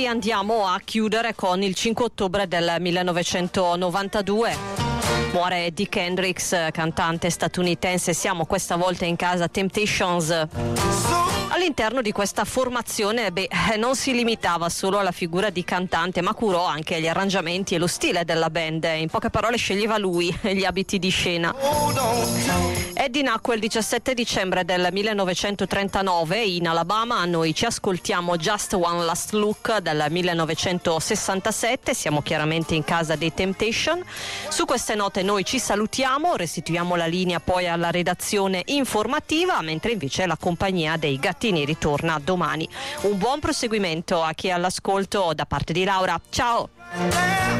noi andiamo a chiudere con il 5 ottobre del 1992. Muore Dick Hendrix, cantante statunitense. Siamo questa volta in casa Temptations. All'interno di questa formazione non si limitava solo alla figura di cantante, ma curò anche gli arrangiamenti e lo stile della band. In poche parole sceglieva lui gli abiti di scena. Eddie nacque il 17 dicembre del 1939 in Alabama. Noi ci ascoltiamo Just One Last Look del 1967. Siamo chiaramente in casa dei Temptation. Su queste note noi ci salutiamo, restituiamo la linea poi alla redazione informativa, mentre invece la compagnia dei Gattini ritorna domani. Un buon proseguimento a chi è all'ascolto da parte di Laura. Ciao!